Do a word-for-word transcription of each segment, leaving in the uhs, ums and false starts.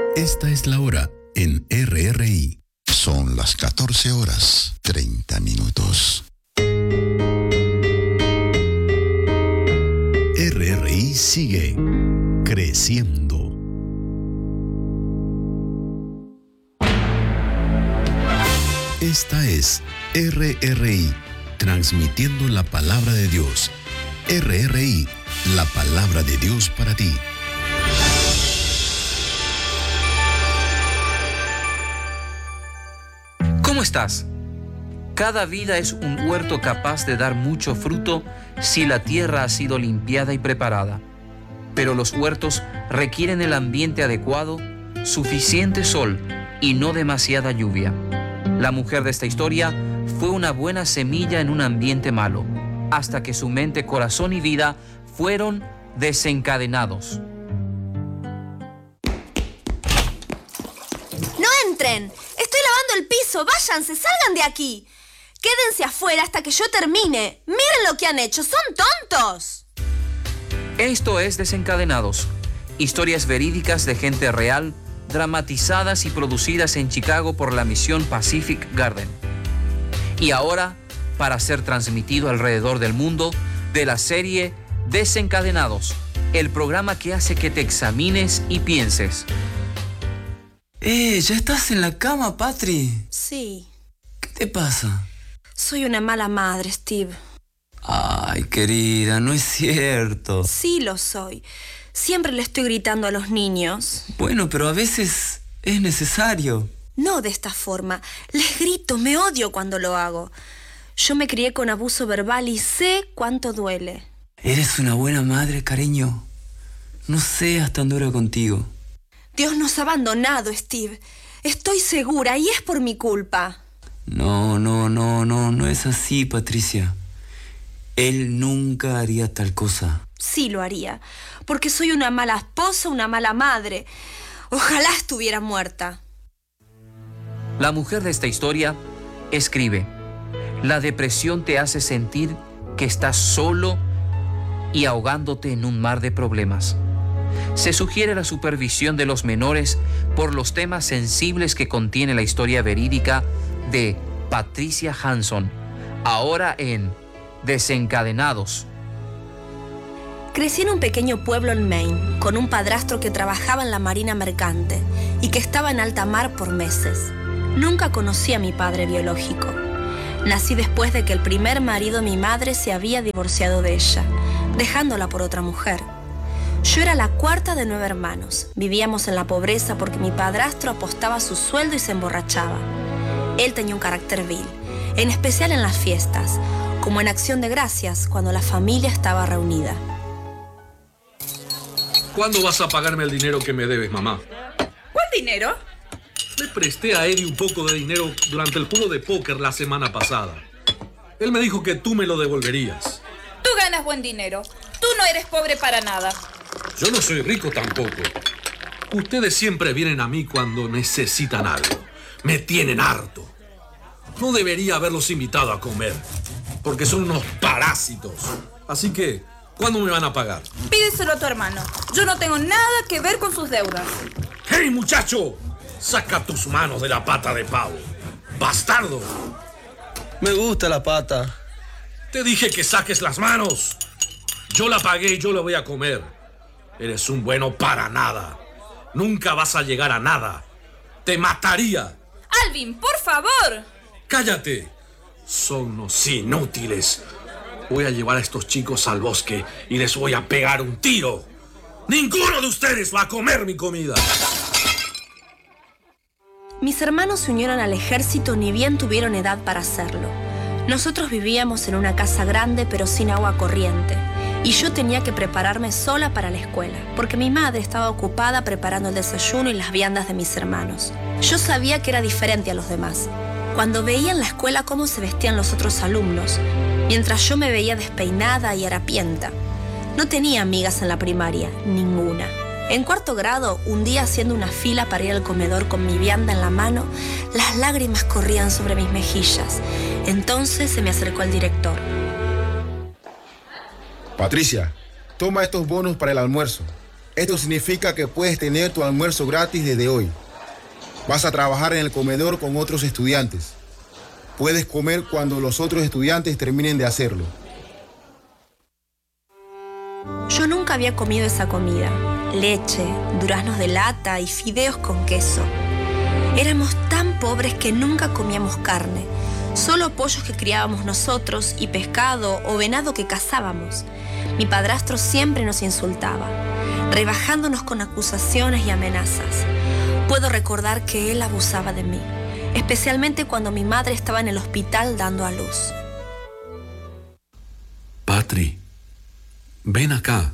Esta es la hora en R R I. Son las catorce horas, treinta minutos. R R I sigue creciendo. Esta es R R I, transmitiendo la palabra de Dios. R R I, la palabra de Dios para ti. ¿Cómo estás? Cada vida es un huerto capaz de dar mucho fruto si la tierra ha sido limpiada y preparada. Pero los huertos requieren el ambiente adecuado, suficiente sol y no demasiada lluvia. La mujer de esta historia fue una buena semilla en un ambiente malo, hasta que su mente, corazón y vida fueron desencadenados. ¡No entren! ¡Estoy lavando el piso! ¡Váyanse! ¡Salgan de aquí! Quédense afuera hasta que yo termine. ¡Miren lo que han hecho! ¡Son tontos! Esto es Desencadenados. Historias verídicas de gente real, dramatizadas y producidas en Chicago por la misión Pacific Garden. Y ahora, para ser transmitido alrededor del mundo, de la serie Desencadenados, el programa que hace que te examines y pienses. Eh, ¿ya estás en la cama, Patri? Sí. ¿Qué te pasa? Soy una mala madre, Steve. Ay, querida, no es cierto. Sí lo soy. Siempre le estoy gritando a los niños. Bueno, pero a veces es necesario. No de esta forma. Les grito, me odio cuando lo hago. Yo me crié con abuso verbal y sé cuánto duele. Eres una buena madre, cariño. No seas tan dura contigo. Dios nos ha abandonado, Steve. Estoy segura y es por mi culpa. No, no, no, no, no es así, Patricia. Él nunca haría tal cosa. Sí lo haría, porque soy una mala esposa, una mala madre. Ojalá estuviera muerta. La mujer de esta historia escribe: la depresión te hace sentir que estás solo y ahogándote en un mar de problemas. Se sugiere la supervisión de los menores por los temas sensibles que contiene la historia verídica de Patricia Hanson, ahora en Desencadenados. Crecí en un pequeño pueblo en Maine, con un padrastro que trabajaba en la marina mercante y que estaba en alta mar por meses. Nunca conocí a mi padre biológico. Nací después de que el primer marido de mi madre se había divorciado de ella, dejándola por otra mujer. Yo era la cuarta de nueve hermanos. Vivíamos en la pobreza porque mi padrastro apostaba su sueldo y se emborrachaba. Él tenía un carácter vil, en especial en las fiestas, como en Acción de Gracias, cuando la familia estaba reunida. ¿Cuándo vas a pagarme el dinero que me debes, mamá? ¿Cuál dinero? Le presté a Eddie un poco de dinero durante el juego de póker la semana pasada. Él me dijo que tú me lo devolverías. Tú ganas buen dinero. Tú no eres pobre para nada. Yo no soy rico tampoco. Ustedes siempre vienen a mí cuando necesitan algo. Me tienen harto. No debería haberlos invitado a comer, porque son unos parásitos. Así que, ¿cuándo me van a pagar? Pídeselo a tu hermano. Yo no tengo nada que ver con sus deudas. ¡Hey, muchacho! Saca tus manos de la pata de pavo. ¡Bastardo! Me gusta la pata. Te dije que saques las manos. Yo la pagué y yo la voy a comer. Eres un bueno para nada. Nunca vas a llegar a nada. Te mataría. Alvin, por favor. ¡Cállate! Son unos inútiles. Voy a llevar a estos chicos al bosque y les voy a pegar un tiro. ¡Ninguno de ustedes va a comer mi comida! Mis hermanos se unieron al ejército ni bien tuvieron edad para hacerlo. Nosotros vivíamos en una casa grande pero sin agua corriente. Y yo tenía que prepararme sola para la escuela, porque mi madre estaba ocupada preparando el desayuno y las viandas de mis hermanos. Yo sabía que era diferente a los demás. Cuando veía en la escuela cómo se vestían los otros alumnos, mientras yo me veía despeinada y harapienta. No tenía amigas en la primaria, ninguna. En cuarto grado, un día haciendo una fila para ir al comedor con mi vianda en la mano, las lágrimas corrían sobre mis mejillas. Entonces se me acercó el director. Patricia, toma estos bonos para el almuerzo. Esto significa que puedes tener tu almuerzo gratis desde hoy. Vas a trabajar en el comedor con otros estudiantes. Puedes comer cuando los otros estudiantes terminen de hacerlo. Yo nunca había comido esa comida. Leche, duraznos de lata y fideos con queso. Éramos tan pobres que nunca comíamos carne. Solo pollos que criábamos nosotros y pescado o venado que cazábamos. Mi padrastro siempre nos insultaba, rebajándonos con acusaciones y amenazas. Puedo recordar que él abusaba de mí, especialmente cuando mi madre estaba en el hospital dando a luz. Patri, ven acá.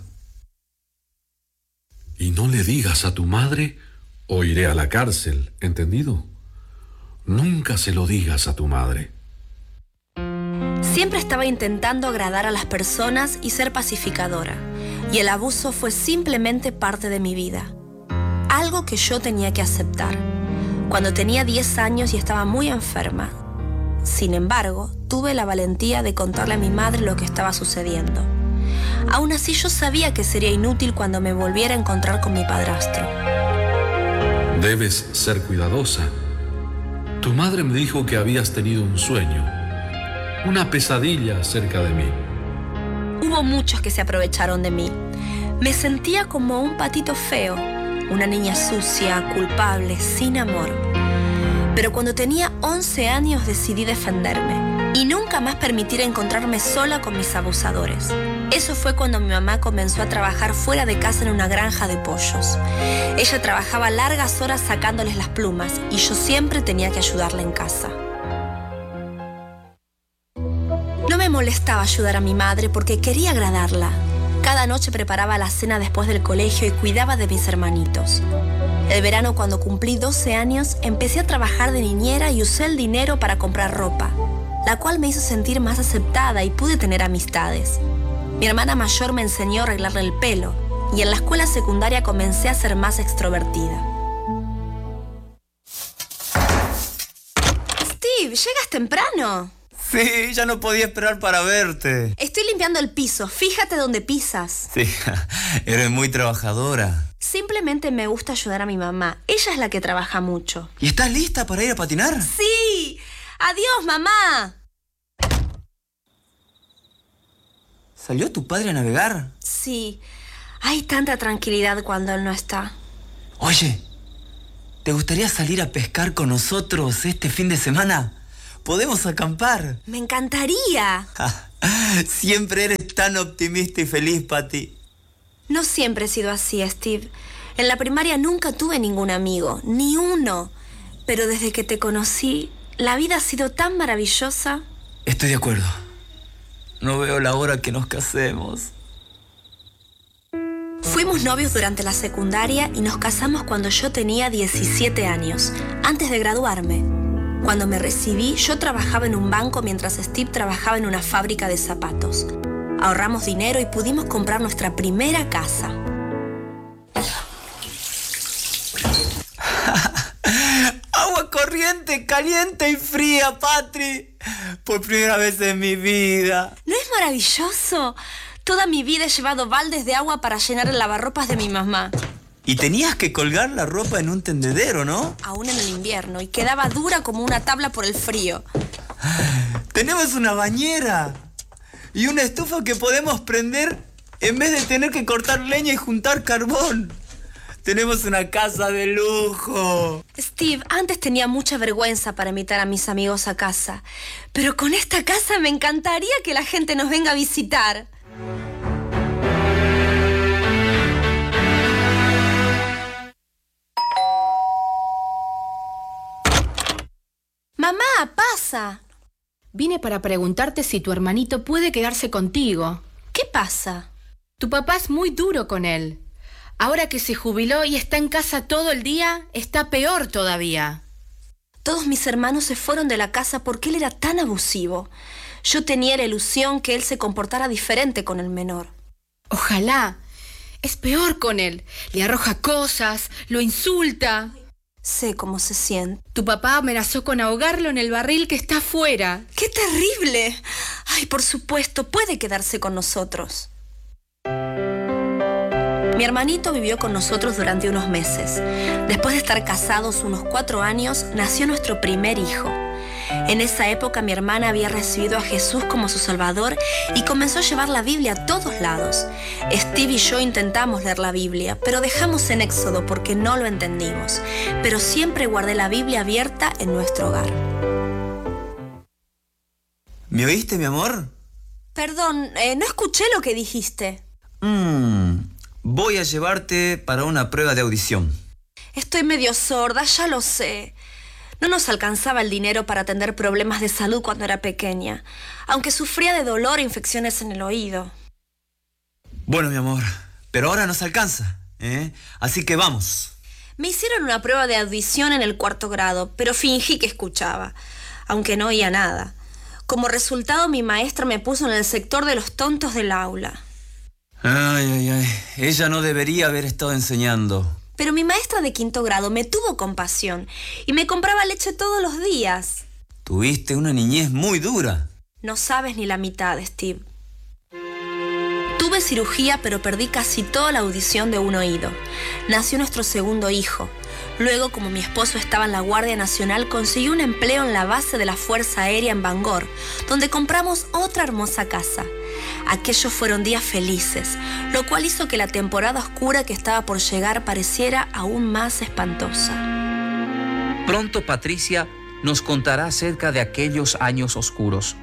Y no le digas a tu madre o iré a la cárcel, ¿entendido? Nunca se lo digas a tu madre. Siempre estaba intentando agradar a las personas y ser pacificadora, y el abuso fue simplemente parte de mi vida. Algo que yo tenía que aceptar. Cuando tenía diez años y estaba muy enferma. Sin embargo, tuve la valentía de contarle a mi madre lo que estaba sucediendo. Aún así, yo sabía que sería inútil cuando me volviera a encontrar con mi padrastro. Debes ser cuidadosa. Tu madre me dijo que habías tenido un sueño, una pesadilla acerca de mí. Hubo muchos que se aprovecharon de mí. Me sentía como un patito feo, una niña sucia, culpable, sin amor. Pero cuando tenía once años decidí defenderme y nunca más permitir encontrarme sola con mis abusadores. Eso fue cuando mi mamá comenzó a trabajar fuera de casa en una granja de pollos. Ella trabajaba largas horas sacándoles las plumas y yo siempre tenía que ayudarla en casa. No me molestaba ayudar a mi madre porque quería agradarla. Cada noche preparaba la cena después del colegio y cuidaba de mis hermanitos. El verano, cuando cumplí doce años, empecé a trabajar de niñera y usé el dinero para comprar ropa, la cual me hizo sentir más aceptada y pude tener amistades. Mi hermana mayor me enseñó a arreglarle el pelo y en la escuela secundaria comencé a ser más extrovertida. Steve, ¿llegas temprano? Sí, ya no podía esperar para verte. Estoy limpiando el piso, fíjate dónde pisas. Sí, eres muy trabajadora. Simplemente me gusta ayudar a mi mamá, ella es la que trabaja mucho. ¿Y estás lista para ir a patinar? ¡Sí! ¡Adiós, mamá! ¿Salió tu padre a navegar? Sí, hay tanta tranquilidad cuando él no está. Oye, ¿te gustaría salir a pescar con nosotros este fin de semana? ¿Podemos acampar? ¡Me encantaría! Siempre eres tan optimista y feliz, Patty. No siempre he sido así, Steve. En la primaria nunca tuve ningún amigo, ni uno. Pero desde que te conocí, la vida ha sido tan maravillosa. Estoy de acuerdo. No veo la hora que nos casemos. Fuimos novios durante la secundaria y nos casamos cuando yo tenía diecisiete años, antes de graduarme. Cuando me recibí, yo trabajaba en un banco mientras Steve trabajaba en una fábrica de zapatos. Ahorramos dinero y pudimos comprar nuestra primera casa. Agua corriente, caliente y fría, Patri. Por primera vez en mi vida. ¿No es maravilloso? Toda mi vida he llevado baldes de agua para llenar el lavarropas de mi mamá. Y tenías que colgar la ropa en un tendedero, ¿no? Aún en el invierno, y quedaba dura como una tabla por el frío. Tenemos una bañera y una estufa que podemos prender en vez de tener que cortar leña y juntar carbón. Tenemos una casa de lujo. Steve, antes tenía mucha vergüenza para invitar a mis amigos a casa, pero con esta casa me encantaría que la gente nos venga a visitar. Mamá, pasa. Vine para preguntarte si tu hermanito puede quedarse contigo. ¿Qué pasa? Tu papá es muy duro con él. Ahora que se jubiló y está en casa todo el día, está peor todavía. Todos mis hermanos se fueron de la casa porque él era tan abusivo. Yo tenía la ilusión que él se comportara diferente con el menor. Ojalá. Es peor con él. Le arroja cosas, lo insulta. Sé cómo se siente. Tu papá amenazó con ahogarlo en el barril que está afuera. ¡Qué terrible! Ay, por supuesto, puede quedarse con nosotros. Mi hermanito vivió con nosotros durante unos meses. Después de estar casados unos cuatro años, nació nuestro primer hijo. En esa época mi hermana había recibido a Jesús como su Salvador y comenzó a llevar la Biblia a todos lados. Steve y yo intentamos leer la Biblia, pero dejamos en Éxodo porque no lo entendimos. Pero siempre guardé la Biblia abierta en nuestro hogar. ¿Me oíste, mi amor? Perdón, eh, no escuché lo que dijiste. Mmm, voy a llevarte para una prueba de audición. Estoy medio sorda, ya lo sé. No nos alcanzaba el dinero para atender problemas de salud cuando era pequeña, aunque sufría de dolor e infecciones en el oído. Bueno, mi amor, pero ahora nos alcanza, ¿eh? Así que vamos. Me hicieron una prueba de audición en el cuarto grado, pero fingí que escuchaba, aunque no oía nada. Como resultado, mi maestra me puso en el sector de los tontos del aula. Ay, ay, ay. Ella no debería haber estado enseñando. Pero mi maestra de quinto grado me tuvo compasión y me compraba leche todos los días. Tuviste una niñez muy dura. No sabes ni la mitad, Steve. Tuve cirugía, pero perdí casi toda la audición de un oído. Nació nuestro segundo hijo. Luego, como mi esposo estaba en la Guardia Nacional, consiguió un empleo en la base de la Fuerza Aérea en Bangor, donde compramos otra hermosa casa. Aquellos fueron días felices, lo cual hizo que la temporada oscura que estaba por llegar pareciera aún más espantosa. Pronto Patricia nos contará acerca de aquellos años oscuros.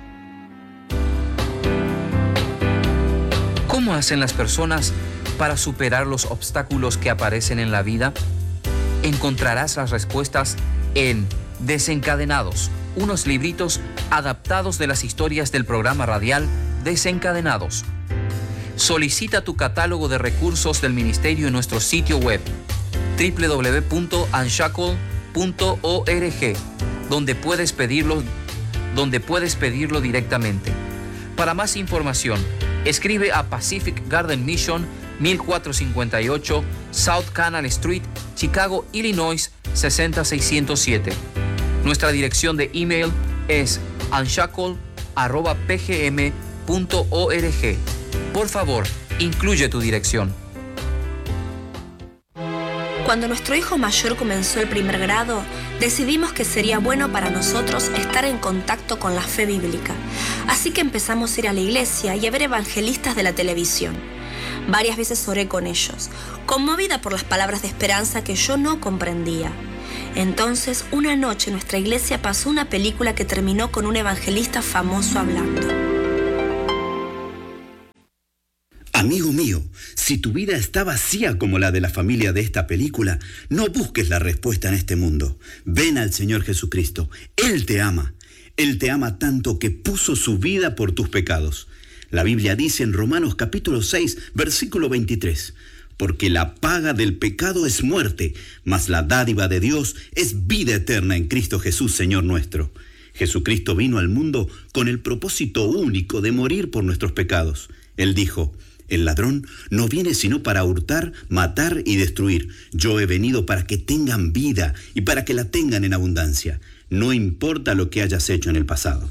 ¿Cómo hacen las personas para superar los obstáculos que aparecen en la vida? Encontrarás las respuestas en Desencadenados, unos libritos adaptados de las historias del programa radial Desencadenados. Solicita tu catálogo de recursos del ministerio en nuestro sitio web doble u doble u doble u punto unshackle punto org, donde puedes pedirlo, donde puedes pedirlo directamente. Para más información, escribe a Pacific Garden Mission, mil cuatrocientos cincuenta y ocho South Canal Street, Chicago, Illinois seis cero seis cero siete. Nuestra dirección de email es unshackle arroba p g m punto org. Por favor, incluye tu dirección. Cuando nuestro hijo mayor comenzó el primer grado, decidimos que sería bueno para nosotros estar en contacto con la fe bíblica. Así que empezamos a ir a la iglesia y a ver evangelistas de la televisión. Varias veces oré con ellos, conmovida por las palabras de esperanza que yo no comprendía. Entonces, una noche nuestra iglesia pasó una película que terminó con un evangelista famoso hablando. Amigo mío, si tu vida está vacía como la de la familia de esta película, no busques la respuesta en este mundo. Ven al Señor Jesucristo. Él te ama. Él te ama tanto que puso su vida por tus pecados. La Biblia dice en Romanos capítulo seis, versículo veintitrés, porque la paga del pecado es muerte, mas la dádiva de Dios es vida eterna en Cristo Jesús, Señor nuestro. Jesucristo vino al mundo con el propósito único de morir por nuestros pecados. Él dijo: el ladrón no viene sino para hurtar, matar y destruir. Yo he venido para que tengan vida y para que la tengan en abundancia. No importa lo que hayas hecho en el pasado.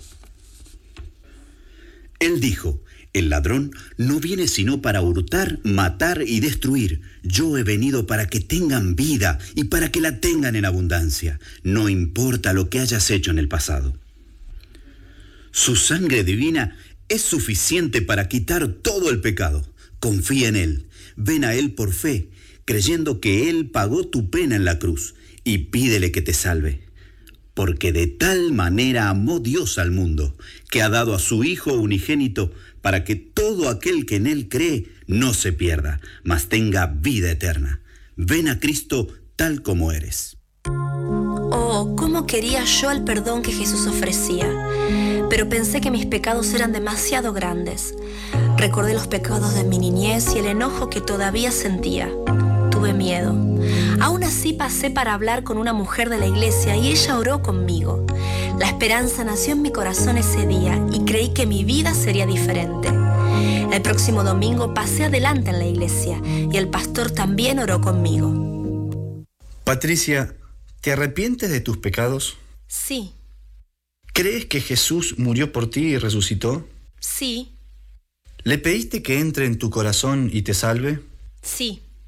Él dijo: el ladrón no viene sino para hurtar, matar y destruir. Yo he venido para que tengan vida y para que la tengan en abundancia. No importa lo que hayas hecho en el pasado. Su sangre divina es suficiente para quitar todo el pecado. Confía en Él. Ven a Él por fe, creyendo que Él pagó tu pena en la cruz, y pídele que te salve. Porque de tal manera amó Dios al mundo, que ha dado a su Hijo unigénito, para que todo aquel que en Él cree no se pierda, mas tenga vida eterna. Ven a Cristo tal como eres. Oh, cómo quería yo el perdón que Jesús ofrecía. Pero pensé que mis pecados eran demasiado grandes. Recordé los pecados de mi niñez y el enojo que todavía sentía. Tuve miedo. Aún así pasé para hablar con una mujer de la iglesia y ella oró conmigo. La esperanza nació en mi corazón ese día y creí que mi vida sería diferente. El próximo domingo pasé adelante en la iglesia y el pastor también oró conmigo. Patricia, ¿te arrepientes de tus pecados? Sí. ¿Crees que Jesús murió por ti y resucitó? Sí. ¿Le pediste que entre en tu corazón y te salve? Sí.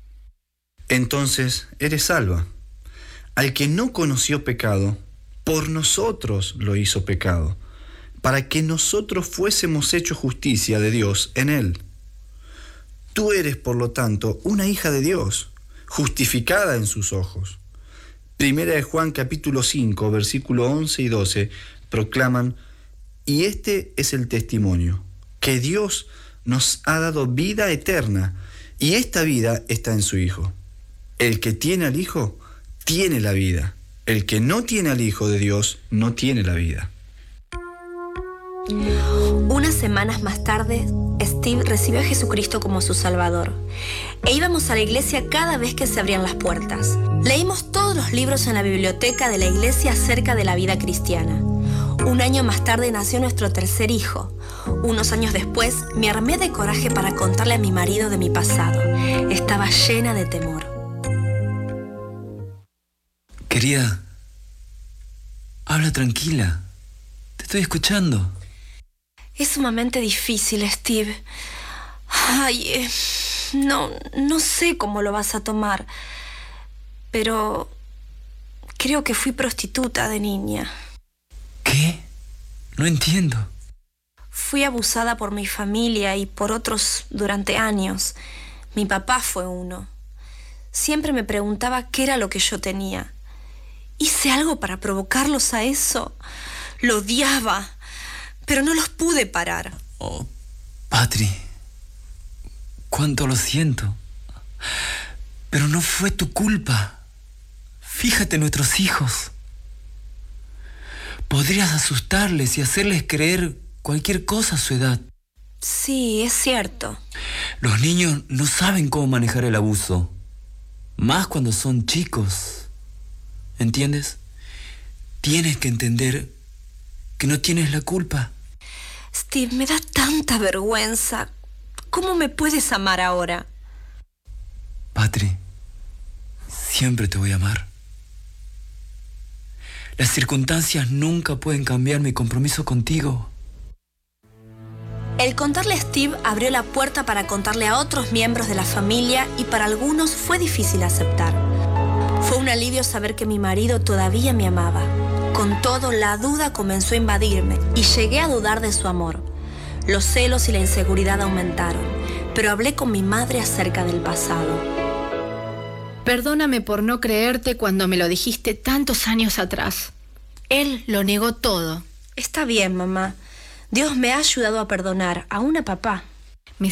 entonces eres salva. Al que no conoció pecado, por nosotros lo hizo pecado, para que nosotros fuésemos hechos justicia de Dios en él. Tú eres, por lo tanto, una hija de Dios, justificada en sus ojos. Primera de Juan capítulo cinco, versículo once y doce, proclaman: y este es el testimonio, que Dios nos ha dado vida eterna, y esta vida está en su Hijo. El que tiene al Hijo, tiene la vida. El que no tiene al Hijo de Dios, no tiene la vida. Unas semanas más tarde, Steve recibió a Jesucristo como su Salvador. E íbamos a la iglesia cada vez que se abrían las puertas. Leímos todos los libros en la biblioteca de la iglesia acerca de la vida cristiana. Un año más tarde nació nuestro tercer hijo. Unos años después, me armé de coraje para contarle a mi marido de mi pasado. Estaba llena de temor. Querida, habla tranquila. Te estoy escuchando. Es sumamente difícil, Steve. Ay, eh, no, no sé cómo lo vas a tomar, pero creo que fui prostituta de niña. ¿Qué? No entiendo. Fui abusada por mi familia y por otros durante años. Mi papá fue uno. Siempre me preguntaba qué era lo que yo tenía. ¿Hice algo para provocarlos a eso? Lo odiaba, pero no los pude parar. Oh, Patri, cuánto lo siento. Pero no fue tu culpa. Fíjate en nuestros hijos. Podrías asustarles y hacerles creer cualquier cosa a su edad. Sí, es cierto. Los niños no saben cómo manejar el abuso, más cuando son chicos. ¿Entiendes? Tienes que entender que no tienes la culpa. Steve, me da tanta vergüenza. ¿Cómo me puedes amar ahora? Patri, siempre te voy a amar. Las circunstancias nunca pueden cambiar mi compromiso contigo. El contarle a Steve abrió la puerta para contarle a otros miembros de la familia y para algunos fue difícil aceptar. Fue un alivio saber que mi marido todavía me amaba. Con todo, la duda comenzó a invadirme y llegué a dudar de su amor. Los celos y la inseguridad aumentaron, pero hablé con mi madre acerca del pasado. Perdóname por no creerte cuando me lo dijiste tantos años atrás. Él lo negó todo. Está bien, mamá. Dios me ha ayudado a perdonar, aún a papá.